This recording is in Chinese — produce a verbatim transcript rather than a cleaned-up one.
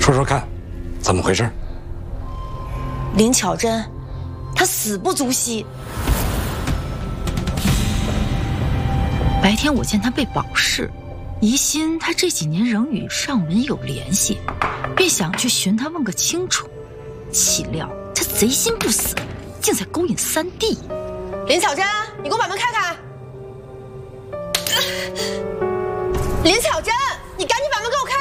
说说看，怎么回事？ 林巧珍，她死不足惜。 白天我见她被保释，疑心她这几年仍与尚文有联系，便想去寻她问个清楚。岂料她贼心不死，竟在勾引三弟。 林巧珍，你给我把门开开！林巧珍，你赶紧把门给我开